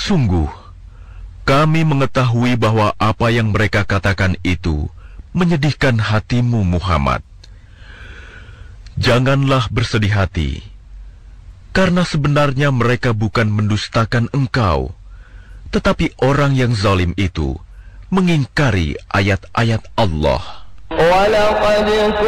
Sungguh, kami mengetahui bahwa apa yang mereka katakan itu menyedihkan hatimu, Muhammad. Janganlah bersedih hati, karena sebenarnya mereka bukan mendustakan engkau, tetapi orang yang zalim itu mengingkari ayat-ayat Allah.